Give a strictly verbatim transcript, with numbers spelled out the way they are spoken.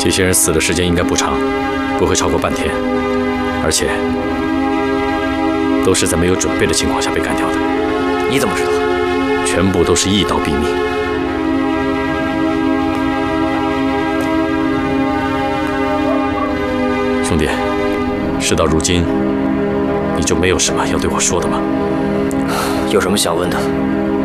这些人死的时间应该不长，不会超过半天，而且都是在没有准备的情况下被干掉的。 你怎么知道？ 全部都是一刀毙命。兄弟，事到如今，你就没有什么要对我说的吗？ 有什么想问的，